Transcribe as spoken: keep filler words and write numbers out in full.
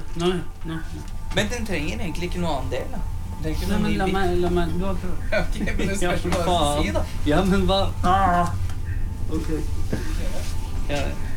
Nei, nei. Men den trenger egentlig ikke noe annen del, da. Den trenger ikke Nei, noe men ny la bit. meg, la meg, du har prøvd. Ok, men det Ja, spørs for hva du skal si, da. faen. Ja, men hva? Ah! Ok. Ja,